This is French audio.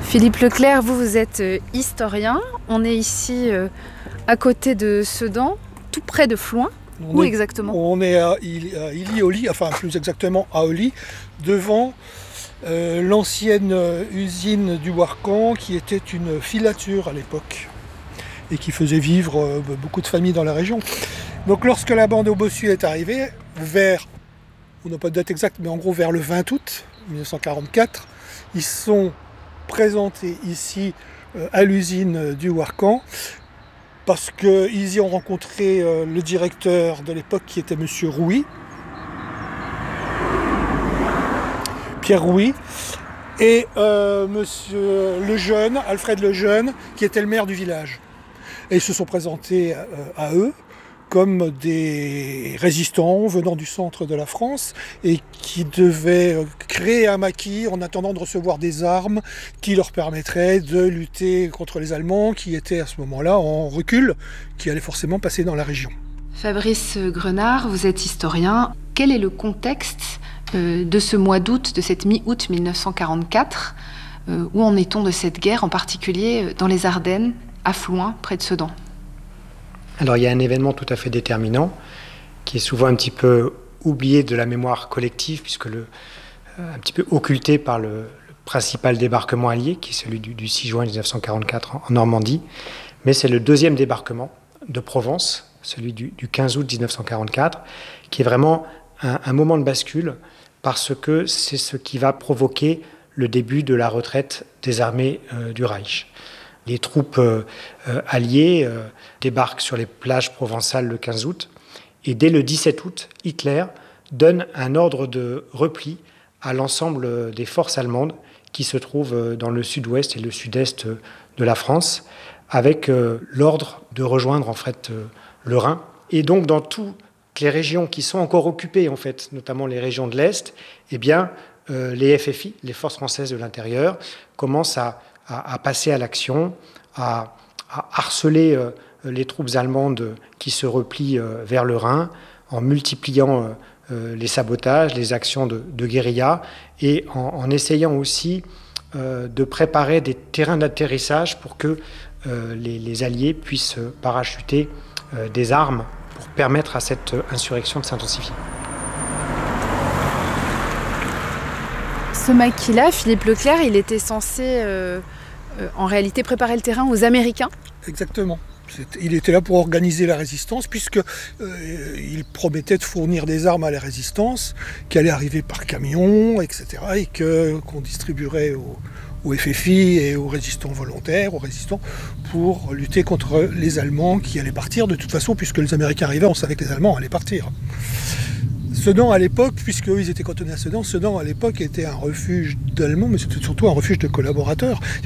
Philippe Leclerc, vous êtes historien. On est ici à côté de Sedan, tout près de Flouin. Où exactement ? On est à Illy-Olly, enfin plus exactement à Olly, devant l'ancienne usine du Warcan qui était une filature à l'époque et qui faisait vivre beaucoup de familles dans la région. Donc lorsque la bande au bossu est arrivée, on n'a pas de date exacte, mais en gros vers le 20 août 1944, ils sont présentés ici à l'usine du Warcan parce qu'ils y ont rencontré le directeur de l'époque qui était monsieur Rouy, Pierre Rouy, et monsieur Lejeune, Alfred Lejeune, qui était le maire du village. Et ils se sont présentés à eux comme des résistants venant du centre de la France et qui devaient créer un maquis en attendant de recevoir des armes qui leur permettraient de lutter contre les Allemands qui étaient à ce moment-là en recul, qui allaient forcément passer dans la région. Fabrice Grenard, vous êtes historien. Quel est le contexte de ce mois d'août, de cette mi-août 1944 ? Où en est-on de cette guerre, en particulier dans les Ardennes, à Flouin, près de Sedan ? Alors il y a un événement tout à fait déterminant qui est souvent un petit peu oublié de la mémoire collective puisque un petit peu occulté par le principal débarquement allié qui est celui du 6 juin 1944 en Normandie, mais c'est le deuxième débarquement de Provence, celui du 15 août 1944, qui est vraiment un moment de bascule parce que c'est ce qui va provoquer le début de la retraite des armées du Reich. Les troupes alliées débarquent sur les plages provençales le 15 août et dès le 17 août, Hitler donne un ordre de repli à l'ensemble des forces allemandes qui se trouvent dans le sud-ouest et le sud-est de la France avec l'ordre de rejoindre en fait le Rhin. Et donc dans toutes les régions qui sont encore occupées, en fait, notamment les régions de l'Est, eh bien, les FFI, les forces françaises de l'intérieur, commencent à passer à l'action, à harceler les troupes allemandes qui se replient vers le Rhin en multipliant les sabotages, les actions de guérilla et en essayant aussi de préparer des terrains d'atterrissage pour que les Alliés puissent parachuter des armes pour permettre à cette insurrection de s'intensifier. Ce maquis-là, Philippe Leclerc, il était censé en réalité préparer le terrain aux Américains ? Exactement. Il était là pour organiser la résistance puisqu'il promettait de fournir des armes à la résistance qui allaient arriver par camion, etc. et qu'on distribuerait aux FFI et aux résistants volontaires, aux résistants pour lutter contre les Allemands qui allaient partir de toute façon puisque les Américains arrivaient, on savait que les Allemands allaient partir. Sedan à l'époque, puisqu'eux ils étaient cantonnés à Sedan à l'époque était un refuge d'Allemands, mais c'était surtout un refuge de collaborateurs.